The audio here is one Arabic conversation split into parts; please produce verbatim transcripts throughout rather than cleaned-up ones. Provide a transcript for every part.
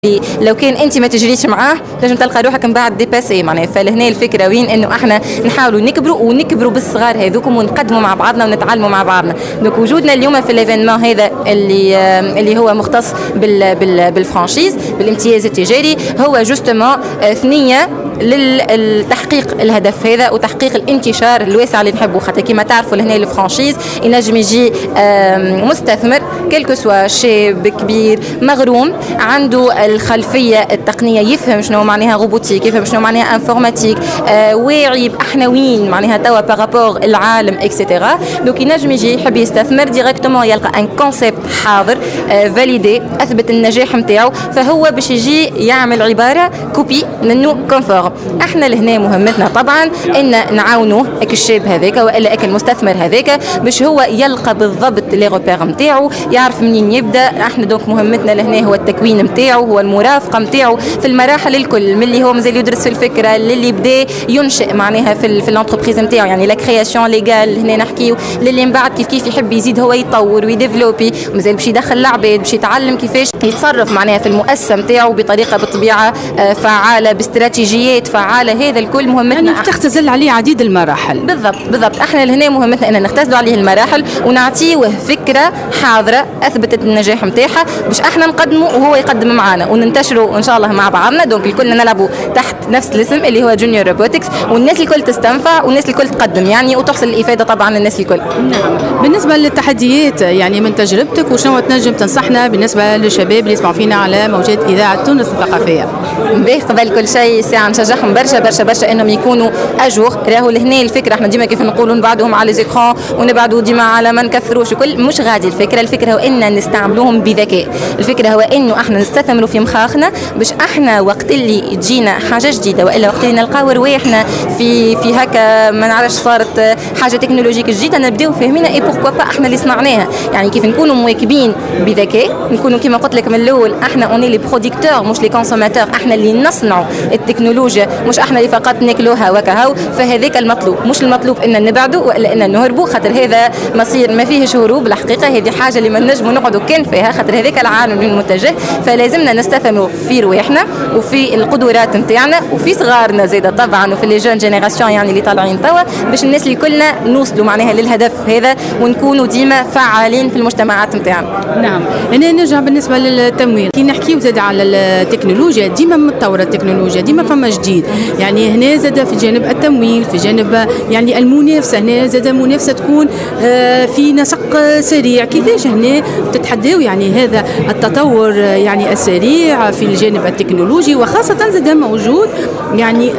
لو كان انت ما تجريش معاه لازم تلقى روحك من بعد ديباسي معناها. فلهنا الفكره وين انه احنا نحاولوا نكبروا ونكبروا بالصغار هذوكم ونقدموا مع بعضنا ونتعلموا مع بعضنا. دونك وجودنا اليوم في الايفينمون هذا اللي اللي هو مختص بال بال بالفرانشيز بالامتياز التجاري هو جوستومون ثنيه للتحقيق الهدف هذا وتحقيق الانتشار الواسع اللي نحبه. خاطر كما تعرفوا لهنا الفرانشيز ينجم يجي مستثمر كلكو سوا شاب كبير مغروم عنده الخلفيه التقنيه يفهم شنو معناها روبوتيك يفهم شنو معناها انفورماتيك آه واعي باحنا وين معناها توا بارابور العالم اكسيتيرا. دونك ينجم يجي يحب يستثمر ديريكتومون يلقى ان كونسيبت حاضر آه فاليدي اثبت النجاح نتاعو فهو باش يجي يعمل عباره كوبي منه كونفورم. احنا لهنا مهمتنا طبعا ان نعاونوه اك الشاب هذاك والا اك المستثمر هذاك باش هو يلقى بالضبط لي روبير نتاعو يعرف منين يبدا. احنا دونك مهمتنا لهنا هو التكوين نتاعو هو المرافقه نتاعو في المراحل الكل من اللي هو مازال يدرس في الفكره للي بدا ينشئ معناها في في الانتربريز نتاعو يعني لا كرياسيون ليغال هنا نحكيو للي من بعد كيف كيف يحب يزيد هو يطور ويديفلوبي مازال باش يدخل العباد باش يتعلم كيفاش يتصرف معناها في المؤسسه نتاعو بطريقه بالطبيعه فعاله باستراتيجيات فعاله. هذا الكل مهمتنا يعني تختزل عليه عديد المراحل. بالضبط بالضبط احنا لهنا مهمتنا ان نختزلوا عليه المراحل ونعطيوه فكره حاضره اثبتت النجاح نتاعها باش احنا نقدموا وهو يقدم معنا وننتشروا ان شاء الله مع بعضنا. دونك الكل نلعبوا تحت نفس الاسم اللي هو جونيور روبوتكس والناس الكل تستنفع والناس الكل تقدم يعني وتحصل الافاده طبعا للناس الكل. نعم. بالنسبه للتحديات يعني من تجربتك وشنو تنجم تنصحنا بالنسبه للشباب اللي يسمعوا فينا على موجات اذاعه تونس الثقافيه؟ باهي قبل كل شيء ساعه نشجعهم برشا برشا برشا انهم يكونوا اجور. راهو لهنا الفكره احنا ديما كيف نقولوا نبعدوهم على ليزيكرون ونبعدوا ديما على ما نكثروش وكل مش غادي الفكره. الفكره هو ان نستعملوهم بذكاء. الفكره هو انه احنا نستثمروا في مخاخنا باش احنا وقت اللي تجينا حاجه جديده والا وقت اللي نلقاو رواحنا في في هكا ما نعرفش صارت حاجه تكنولوجيك جديده نبداو فاهمينها اي بوركوا با احنا اللي صنعناها. يعني كيف نكونوا مواكبين بذكاء نكونوا كما قلت لك من الاول احنا اوني لي بروديكتور مش لي كونسوماتور. احنا اللي نصنعوا التكنولوجيا مش احنا اللي فقط ناكلوها وكهو. فهذاك المطلوب مش المطلوب ان نبعدوا والا ان نهربوا خاطر هذا مصير ما فيهش هروب. الحقيقه هذه حاجه اللي ما نجموا نقعدوا كان فيها خاطر هذاك العالم المتجه. فلازمنا نستثمروا في رواحنا وفي القدرات نتاعنا وفي صغارنا زاده طبعا وفي لي جون جينيراسيون يعني اللي طالعين توا باش الناس اللي كلنا نوصلوا معناها للهدف هذا ونكونوا ديما فعالين في المجتمعات نتاعنا. نعم. انا نرجع بالنسبه للتمويل كي نحكيو زاد على التكنولوجيا ديما متطوره التكنولوجيا ديما فما جديد. يعني هنا زاد في جانب التمويل في جانب يعني المنافسه هنا زاد المنافسه تكون في نسق سريع. كيفاش هنا تتحداو يعني هذا التطور يعني السريع في الجانب التكنولوجي وخاصه زاد موجود يعني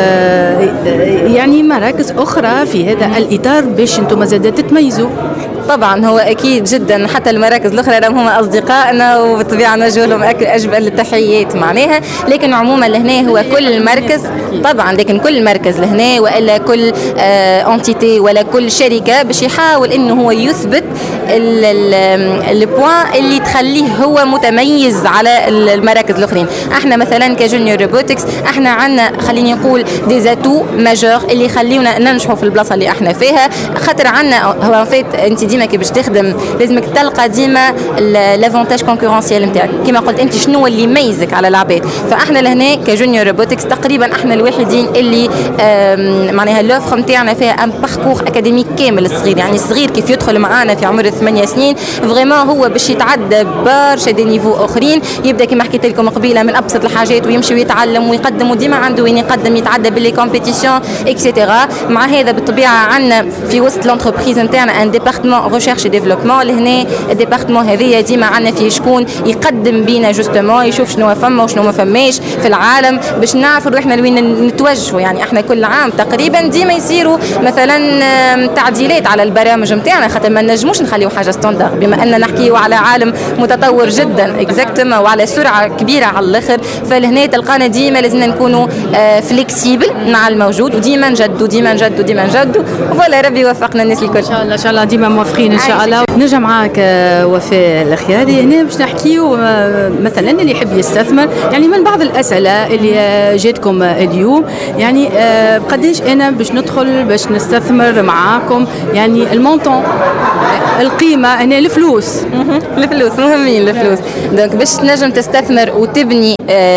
آه يعني مراكز اخرى في هذا الاطار باش انتم زاد تتميزوا؟ طبعا هو اكيد جدا حتى المراكز الاخرى راهم هما اصدقائنا وبالطبيعه نوجه لهم اجمل التحيات معناها. لكن عموما لهنا هو كل مركز طبعا لكن كل مركز لهنا والا كل آه انتيتي ولا كل شركه باش يحاول انه هو يثبت البوان اللي تخليه هو متميز على المراكز الاخرين. احنا مثلا كجونيور روبوتكس احنا عندنا خليني نقول دي زاتو ماجور اللي يخليونا ننجحوا في البلاصه اللي احنا فيها. خاطر عندنا هو فيت انت ديما كي باش تخدم لازمك تلقى ديما لافونتاج كونكورونسيال نتاعك كما قلت انت شنو اللي يميزك على العباد. فاحنا لهنا كجونيور روبوتكس تقريبا احنا الوحيدين اللي معناها لوفر نتاعنا فيها ان باركور اكاديميك كامل الصغير. يعني الصغير كيف يدخل معانا في عمر ثمانية سنين فريمون هو باش يتعدى برشا دي نيفو اخرين. يبدا كما حكيت لكم قبيله من ابسط الحاجات ويمشي ويتعلم ويقدم وديما عنده وين يقدم يتعدى باللي كومبيتيسيون اكسيتيرا. مع هذا بالطبيعه عندنا في وسط لونتربريز نتاعنا ان ديبارتمون ريشيرش ديفلوبمون. لهنا الديبارتمون هذيا ديما عندنا فيه شكون يقدم بينا جوستومون يشوف شنو فما وشنو ما فماش في العالم باش نعرفوا روحنا لوين نتوجهوا. يعني احنا كل عام تقريبا ديما يصيروا مثلا تعديلات على البرامج نتاعنا خاطر ما نجموش نخليو حاجه ستاندر بما ان نحكيو على عالم متطور جدا اكزاكتومون وعلى سرعه كبيره على الاخر. فلهنا تلقانا ديما لازمنا نكونوا فليكسيبل مع الموجود وديما نجدوا ديما نجدوا ديما نجدوا. فوالا ربي يوفقنا الناس الكل ان شاء الله ان شاء الله ديما موفقين. موفقين ان شاء الله. نرجع معاك وفاء الخياري هنا باش نحكيو مثلا اللي يحب يستثمر، يعني من بعض الاسئله اللي جاتكم اليوم، يعني قداش انا باش ندخل باش نستثمر معاكم، يعني المونطون القيمه هنا الفلوس. الفلوس مهمين الفلوس. دونك باش تنجم تستثمر وتبني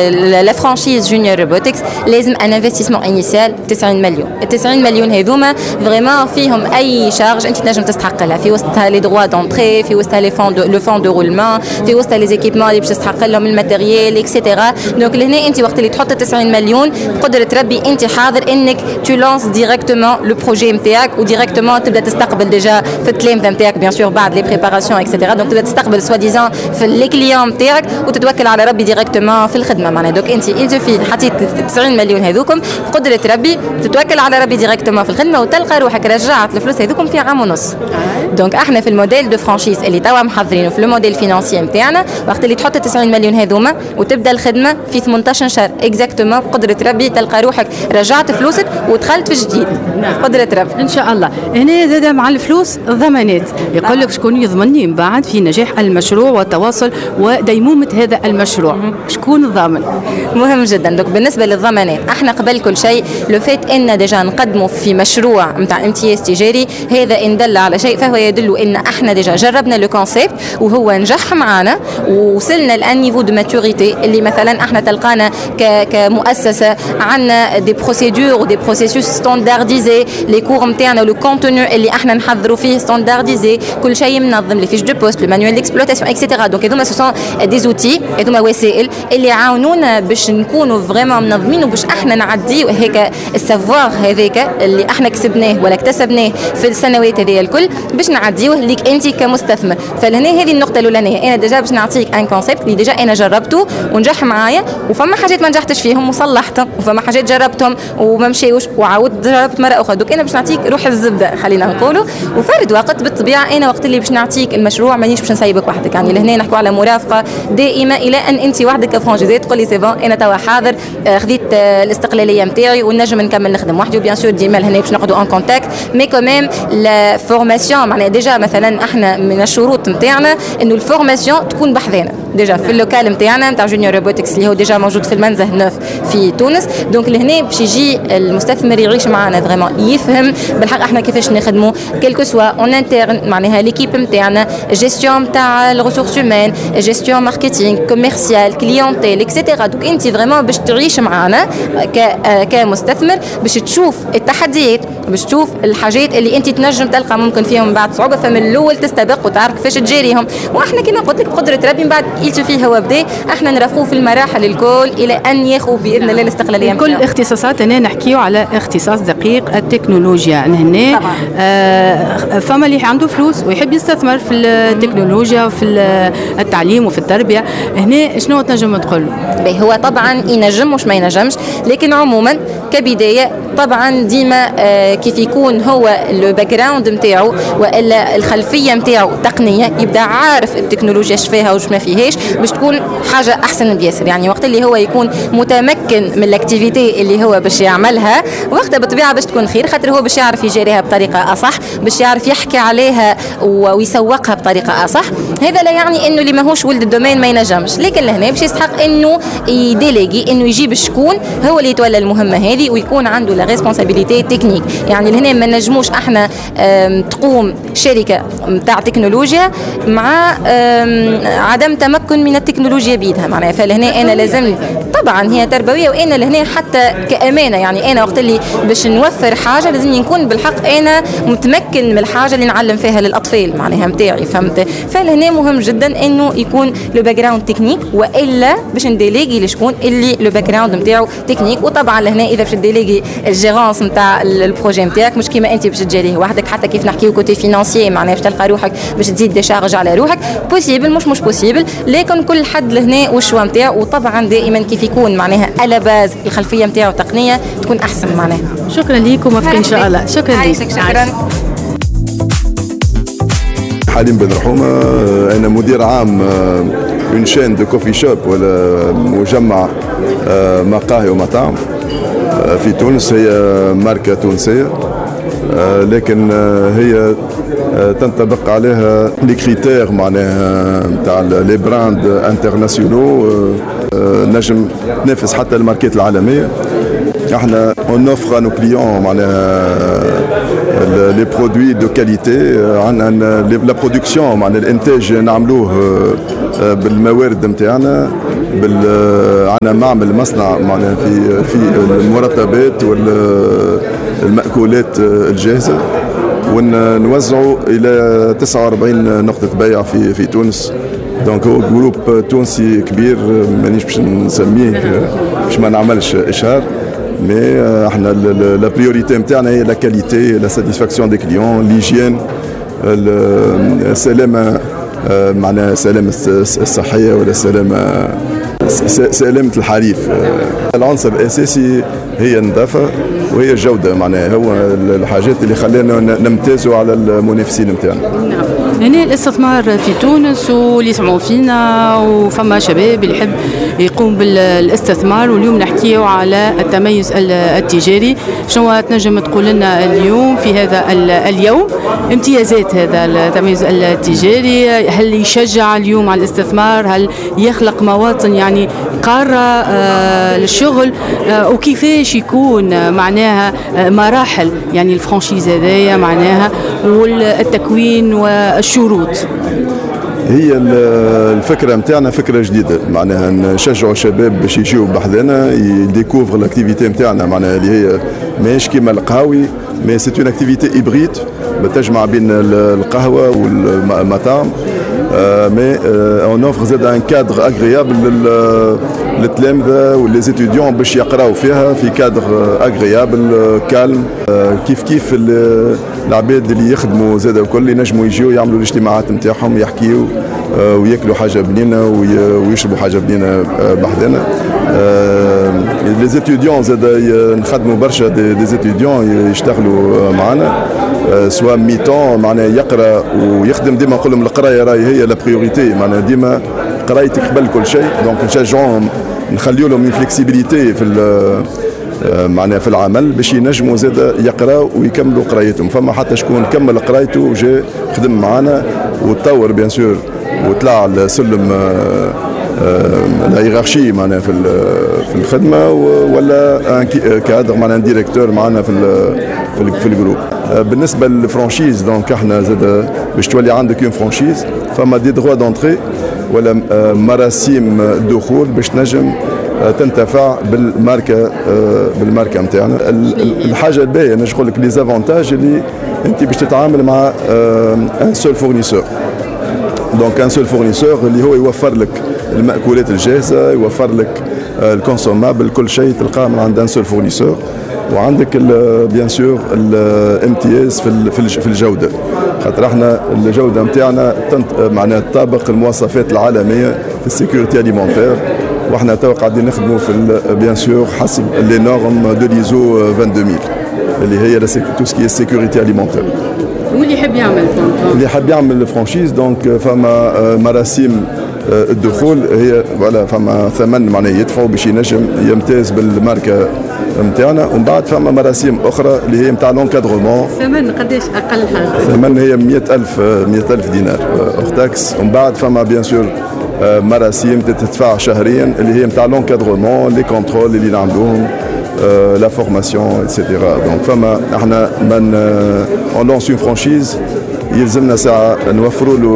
لا فرانشيز جونيور روبوتكس لازم ان انفستيسمون انيسيال تسعين مليون. ال تسعين مليون هذوما فريمون فيهم اي شارج انت تنجم تستحق لها، في وسطها لي دروا دونتري، في وسطها لي فون لو فون دو رولمون، في وسطها لي زيكيبمون اللي باش تستحق لهم الماتيريال اكسيتيرا. دونك لهنا انت وقت اللي تحط تسعين مليون بقدره ربي انت حاضر انك تو لونس ديريكتومون لو بروجي نتاعك وديريكتومون تبدا تستقبل ديجا في التلامذه نتاعك بيان سور بعد لي بريباراسيون اكسيتيرا. دونك تبدا تستقبل سوا ديزون في لي كليون نتاعك وتتوكل على ربي ديريكتومون في الخدمه معناها. دونك انت التفي حطيت تسعين مليون هذوكم بقدره ربي تتوكل على ربي ديريكتومون في الخدمه وتلقى روحك رجعت الفلوس هذوكم في عام ونص. دونك احنا في الموديل دو فرانشيز اللي توا محضرينه في الموديل فينانسي نتاعنا وقت اللي تحط تسعين مليون هذوما وتبدا الخدمه في ثمانية عشر شهر اكزاكتومون بقدره ربي تلقى روحك رجعت فلوسك ودخلت في جديد بقدره ربي ان شاء الله. هنا زاد مع الفلوس ضمانات، يقول لك شكون يضمنني من بعد في نجاح المشروع والتواصل وديمومه هذا المشروع، شكون الضامن؟ مهم جدا. دونك بالنسبه للضمانات احنا قبل كل شيء لو فات ان ديجا نقدموا في مشروع نتاع امتياز تجاري، هذا ان دل على شيء فهو يدل ان احنا ديجا جربنا لو كونسيبت وهو نجح معنا ووصلنا لان نيفو دو ماتوريتي اللي مثلا احنا تلقانا كمؤسسه عندنا دي بروسيدور ودي بروسيسوس ستاندارديزي، لي كور نتاعنا لو كونتوني اللي احنا نحضروا فيه ستاندارديزي، كل شيء منظم، لي فيش دو بوست، لو مانيوال ديكسبلوتاسيون اكسيتيرا. دونك هذوما سو سون دي زوتي، هذوما وسائل اللي يعاونونا باش نكونوا فريمون منظمين وباش احنا نعديو هيك السافوار هذاك اللي احنا كسبناه ولا اكتسبناه في السنوات هذه الكل باش نعديوه ليك انت كمستثمر. فلهنا هذه النقطه الاولانيه، انا ديجا باش نعطيك ان كونسيبت اللي ديجا انا جربته ونجح معايا، وفما حاجات ما نجحتش فيهم وصلحتهم، وفما حاجات جربتهم وما مشيوش وعاودت جربت مره اخرى. دوك انا باش نعطيك روح الزبده خلينا نقولوا، وفرد وقت بالطبيعه انا وقت اللي باش نعطيك المشروع مانيش باش نسيبك وحدك، يعني لهنا نحكوا على مرافقه دائمه الى ان انت وحدك كفرانشيزي تقول لي سي بون انا توا حاضر خذيت الاستقلاليه نتاعي ونجم نكمل نخدم وحدي. وبيان سور ديما لهنا باش نقعدوا ان كونتاكت مي كوميم لا فورماسيون، معناها ديجا مثلا احنا من الشروط نتاعنا انه الفورماسيون تكون بحذانا ديجا في اللوكال نتاعنا نتاع جونيور روبوتكس اللي هو ديجا موجود في المنزه نوف في تونس. دونك لهنا باش يجي المستثمر يعيش معنا فريمون يفهم بالحق احنا كيفاش نخدموا كيلكو سوا اون انترن، معناها ليكيب نتاعنا جيستيون نتاع الريسورس هيومان، جيستيون ماركتينغ، كوميرسيال، كليونتيل اكسيتيرا. دونك انت فريمون باش تعيش معنا كمستثمر باش تشوف التحديات، باش تشوف الحاجات اللي انت تنجم تلقى ممكن فيهم بعد صعوبه، فمن الاول تستبق وتعرف كيفاش تجاريهم. واحنا كما قلت لك بقدره ربي من بعد يلتفي هو بدا احنا نرافقوه في المراحل الكل الى ان ياخذ باذن الله الاستقلاليه. كل اختصاصات هنا نحكيو على اختصاص دقيق التكنولوجيا هنا. آه فما اللي عنده فلوس ويحب يستثمر في التكنولوجيا وفي التعليم وفي التربيه، هنا شنو تنجم تقول؟ هو طبعا ينجم مش ما ينجمش، لكن عموما كبدايه طبعا ديما آه كيف يكون هو لو باك جراوند نتاعو والا الخلفيه نتاعو تقنيه، يبدا عارف التكنولوجيا اش فيها وش ما فيهاش باش تكون حاجه احسن بياسر. يعني وقت اللي هو يكون متمكن من الاكتيفيتي اللي هو باش يعملها وقتها بالطبيعه باش تكون خير، خاطر هو باش يعرف يجاريها بطريقه اصح، باش يعرف يحكي عليها ويسوقها بطريقه اصح. هذا لا يعني انه اللي ماهوش ولد الدومين ما ينجمش، لكن لهنا باش يستحق انه يديليغي، انه يجيب شكون هو اللي يتولى المهمه هذه ويكون عنده لا ريسبونسابيلتي تكنيك. يعني لهنا ما نجموش احنا تقوم شركه نتاع تكنولوجيا مع عدم تمكن من التكنولوجيا بيدها، معناها فلهنا انا لازم طبعا هي تربويه، وانا لهنا حتى كامانه. يعني انا وقت اللي باش نوفر حاجه لازم يكون بالحق انا متمكن من الحاجه اللي نعلم فيها للاطفال معناها نتاعي، فهمت؟ فلهنا مهم جدا انه يكون لو باك جراوند تكنيك، والا باش نديليغي لشكون اللي لو باك جراوند نتاعو تكنيك. وطبعا لهنا اذا باش تديليغي الجيرونس نتاع البروجي نتاعك مش كيما انت باش تجاريه وحدك، حتى كيف نحكيو كوتي فينانسيي معناها باش تلقى روحك باش تزيد ديشارج على روحك بوسيبل مش مش بوسيبل، لكن كل حد لهنا والشوا نتاعو. وطبعا دائما كيف يكون معناها على باز الخلفيه نتاعو تقنيه تكون احسن معناها. شكرا لكم وفق ان شاء الله. شكرا لك. شكرا. حليم بن رحومه، انا مدير عام اون شين دو كوفي شوب ولا مجمع مقاهي ومطاعم في تونس، هي ماركه تونسيه لكن هي تنطبق عليها لي كريتير معناها نتاع لي براند انترناسيونو، نجم تنافس حتى الماركات العالميه. احنا اون اوفر نو كليون معناها لي برودوي دو كاليتي، عندنا لا برودكسيون معناها الانتاج نعملوه بالموارد نتاعنا، بال عندنا معمل مصنع معناها في في المرطبات والمأكولات الجاهزه، ونوزعوا الى تسعة وأربعين نقطه بيع في في تونس. دونك هو جروب تونسي كبير، مانيش باش نسميه باش ما نعملش اشهار، مي احنا لا بريوريتي نتاعنا هي لا كاليتي، لا ساتيسفاكسيون دي كليون، ليجيان، السلامه معناها سلامه الصحيه ولا سلامه سلامه الحريف. العنصر الاساسي هي النظافه وهي الجوده، معناها هو الحاجات اللي خلانا نمتازوا على المنافسين نتاعنا. نعم. هنا الاستثمار في تونس واللي يسمعوا فينا وفما شباب اللي يحب يقوم بالاستثمار، واليوم نحكيو على التميز التجاري. شنو تنجم تقول لنا اليوم في هذا اليوم امتيازات هذا التميز التجاري؟ هل يشجع اليوم على الاستثمار؟ هل يخلق مواطن يعني قارة آه للشغل؟ آه وكيفاش يكون معناها آه مراحل يعني الفرانشيز هذايا معناها والتكوين والشروط؟ هي الفكره نتاعنا فكره جديده، معناها نشجعوا الشباب باش يجيو بحذنا يديكوفر لاكتيفيتي نتاعنا، معناها اللي هي ماهيش كيما القهاوي، مي سي اون اكتيفيتي هيبريد بتجمع بين القهوه والمطاعم. مي اون اوفر زاد ان كادر اغريابل للتلامذه وليزيتيديون باش يقراو فيها في كادر اغريابل كالم. كيف كيف العباد اللي يخدموا زاد الكل ينجموا يجيو يعملوا الاجتماعات نتاعهم، يحكيوا وياكلوا حاجه بنينه ويشربوا حاجه بنينه بحذنا. لي زيتيديون زاد نخدموا برشا دي زيتيديون يشتغلوا معنا سواء ميتون، معناها يقرا ويخدم. ديما نقول لهم القرايه راهي هي لا بريوريتي، معناها ديما قرايتك قبل كل شيء. دونك نشجعوهم نخليو لهم من فليكسيبيليتي في معناها في العمل باش ينجموا زاد يقراو ويكملوا قرايتهم. فما حتى شكون كمل قرايته وجا خدم معنا وتطور بيان سور وطلع السلم الهيرارشي معناها في في الخدمه، ولا كادر معناها ديريكتور معنا في في في الجروب. بالنسبه للفرانشيز دونك احنا زاد باش تولي عندك اون فرانشيز فما دي دروا دونتري ولا مراسيم دخول باش تنجم تنتفع بالماركه بالماركه نتاعنا. الحاجه الباهيه نجم نقول لك لي زافونتاج اللي انت باش تتعامل مع ان سول فورنيسور. دونك ان سول فورنيسور اللي هو يوفر لك المأكولات الجاهزه، يوفر لك الكونسومابل، كل شيء تلقاه من عند ان سول فورنيسور. وعندك بيان سور الامتياز في في الجوده، خاطر احنا الجوده نتاعنا معناها تطابق المواصفات العالميه في السيكوريتي اليمونتير، واحنا تو قاعدين نخدموا في بيان سور حسب لي نورم دو ليزو اثنين وعشرين اللي هي تو سكي سيكوريتي اليمونتير. واللي يحب يعمل اللي يحب يعمل فرانشيز دونك فما مراسيم الدخول، هي فوالا فما ثمن معناها يدفعوا باش ينجم يمتاز بالماركه نتاعنا. ومن بعد فما مراسيم اخرى اللي هي نتاع لونكادرومون. ثمن قداش اقل حاجه؟ ثمن هي مئة ألف مئة ألف دينار اخ تاكس. ومن بعد فما بيان سور مراسيم تدفع شهريا اللي هي نتاع لونكادرومون، لي كونترول اللي نعملوهم، لا فورماسيون ايتترا. دونك فما احنا من اون لونس اون فرانشيز يلزمنا ساعه نوفروا له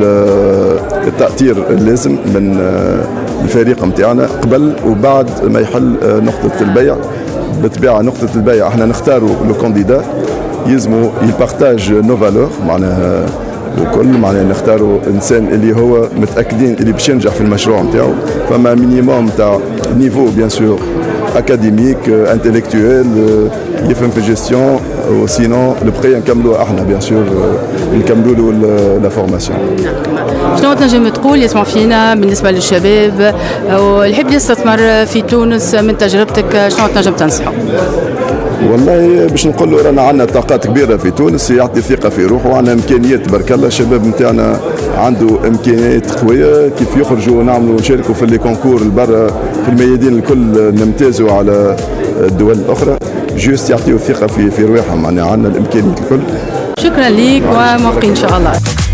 التأثير اللازم من الفريق نتاعنا قبل وبعد ما يحل نقطه البيع. بالطبيعه نقطه البيع احنا نختاروا لو كانديدا يلزموا يبارتاج نو فالور معناها وكل معناها نختاروا انسان اللي هو متاكدين اللي باش ينجح في المشروع نتاعو. فما مينيموم تاع نيفو بيان سور اكاديميك انتليكتويل يفهم في الجيستيون، وسينون البقيه نكملوها احنا بيان سور نكملوا له لا فورماسيون. شنو تنجم تقول يسمع فينا بالنسبه للشباب واللي يحب يستثمر في تونس من تجربتك؟ شنو تنجم تنصحه؟ والله باش نقول له رانا عندنا طاقات كبيره في تونس، يعطي ثقه في روحه، وعندنا امكانيات تبارك الله. الشباب نتاعنا عنده امكانيات قويه كيف يخرجوا ونعملوا نشاركوا في لي كونكور برا في الميادين الكل، نمتازوا على الدول الاخرى. جوست يعطيو الثقه في في رواحهم، معناها عندنا الامكانيات الكل. شكرا ليك وموفقين ان شاء الله.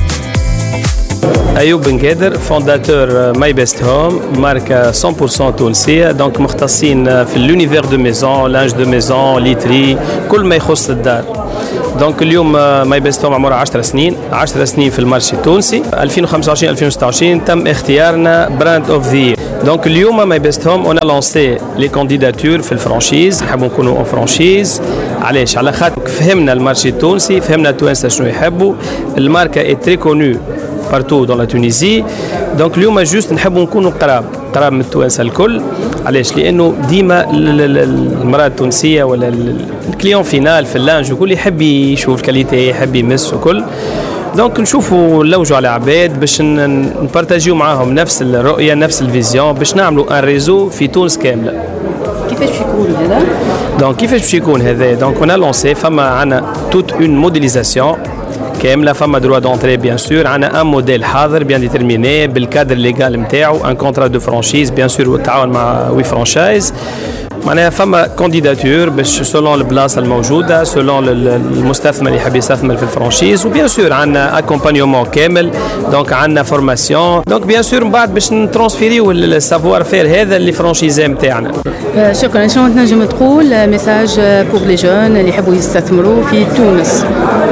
أيوب بن قادر، فونداتور ماي بيست هوم، ماركة مية بالمية تونسية، دونك مختصين في اللونيفير دو ميزون، لانج دو ميزون، ليتري، كل ما يخص الدار. دونك اليوم ماي بيست هوم عمرها عشر سنين، عشر سنين في المارشي التونسي. ألفين وخمسة وعشرين ألفين وستة وعشرين تم اختيارنا براند اوف ذا يير. دونك اليوم ماي بيست هوم اون لانسي لي كانديداتور في الفرانشيز، نحبوا نكونوا اون فرانشيز. علاش؟ على خاطر فهمنا المارشي التونسي، فهمنا التوانسه شنو يحبوا، الماركه اي تري كونو بارتو دون لا تونيزي. دونك اليوم جوست نحبوا نكونوا قراب قراب من التوانسه الكل. علاش؟ لانه ديما المراه التونسيه ولا الكليون فينال في اللانج وكل يحب يشوف الكاليتي، يحب يمس وكل. دونك نشوفوا نلوجوا على عباد باش نبارتاجيو معاهم نفس الرؤيه نفس الفيزيون باش نعملوا ان ريزو في تونس كامله. كيفاش باش يكون هذا؟ دونك كيفاش باش يكون هذا؟ دونك اون لونسي فما عندنا توت اون موديليزاسيون كامله، فما دروا دونتري بيان سور، عندنا ان موديل حاضر بيان ديترميني بالكادر ليغال نتاعو، ان كونترا دو فرانشيز بيان سور والتعاون مع وي فرانشايز. معناها فما كانديداتور باش سولون البلاصه الموجوده، سولون المستثمر اللي يحب يستثمر في الفرانشيز، وبيان سور عندنا اكومبانيومون كامل، دونك عندنا فورماسيون، دونك بيان سور من بعد باش نترانسفيريو السافوار فير هذا اللي فرانشيزي نتاعنا. شكرا. شنو تنجم تقول ميساج بور لي جون اللي يحبوا يستثمروا في تونس؟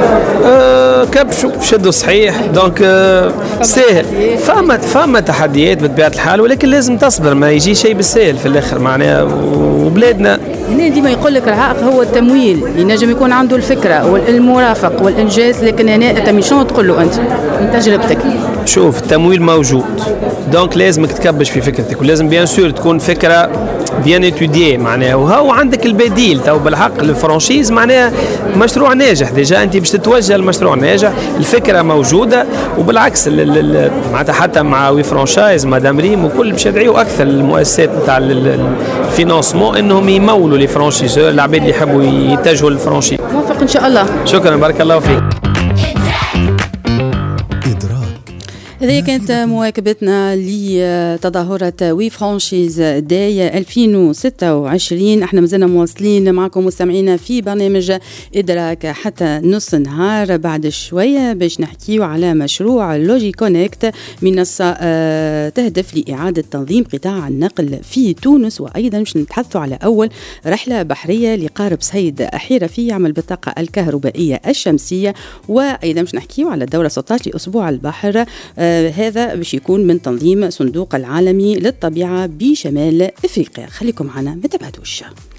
أه كبشوا شدوا صحيح، دونك أه سهل. فما فما تحديات بطبيعه الحال، ولكن لازم تصبر، ما يجي شيء بالسهل في الاخر معناها. وبلادنا هنا ديما يقول لك العائق هو التمويل، ينجم يكون عنده الفكره والمرافق والانجاز، لكن هنا التمويل شنو تقول له انت من تجربتك؟ شوف التمويل موجود، دونك لازمك تكبش في فكرتك، ولازم بيان سور تكون فكره بيان اتوديي معناها، وهو عندك البديل تو بالحق الفرانشيز معناها مشروع ناجح ديجا، انت باش تتوجه لمشروع ناجح، الفكره موجوده. وبالعكس معناتها حتى مع وي فرانشايز مدام ريم وكل باش يدعيوا اكثر المؤسسات نتاع الفينانسمون انهم يمولوا لي فرانشيزور، العباد اللي يحبوا يتجهوا للفرانشيز. موفق ان شاء الله. شكرا بارك الله فيك. هذه كانت مواكبتنا لتظاهرة وي فرانشيز داي ألفين وستة وعشرين. احنا مازلنا مواصلين معكم مستمعينا في برنامج إدراك حتى نص نهار. بعد شوية باش نحكيو على مشروع لوجي كونكت، منصة تهدف لإعادة تنظيم قطاع النقل في تونس، وأيضا باش نتحدثوا على أول رحلة بحرية لقارب سيد حرفي يعمل بالطاقة الكهربائية الشمسية، وأيضا باش نحكيو على الدورة ستة عشر لأسبوع البحر. آه هذا باش يكون من تنظيم صندوق العالمي للطبيعة بشمال إفريقيا. خليكم معنا ما تبعدوش.